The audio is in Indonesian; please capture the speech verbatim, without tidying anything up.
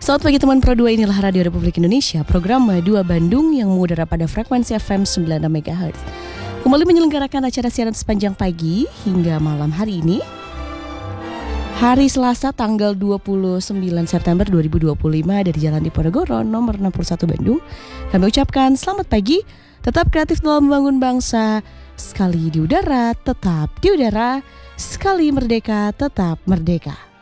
Selamat pagi teman Pro dua, inilah Radio Republik Indonesia, program dua Bandung yang mengudara pada frekuensi F M sembilan puluh enam megahertz. Kembali menyelenggarakan acara siaran sepanjang pagi hingga malam hari ini, hari Selasa tanggal dua puluh sembilan September dua ribu dua puluh lima, dari Jalan Diponegoro nomor enam puluh satu Bandung. Kami ucapkan selamat pagi, tetap kreatif dalam membangun bangsa, sekali di udara tetap di udara, sekali merdeka tetap merdeka.